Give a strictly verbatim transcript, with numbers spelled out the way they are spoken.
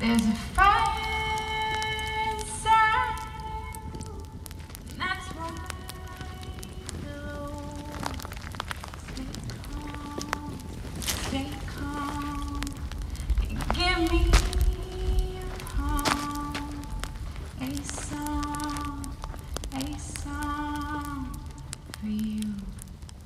There's a fire inside, and that's why below. Stay calm, stay calm, and give me a palm, a song.